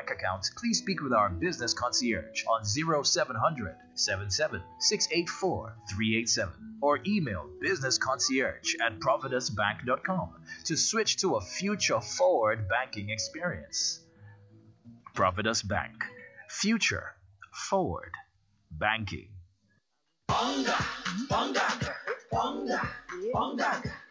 bank account, please speak with our business concierge on 0700 387 or email businessconcierge@providusbank.com to switch to a future forward banking experience. Providus Bank. Future forward banking. Bonga, bonga, bonga, bonga.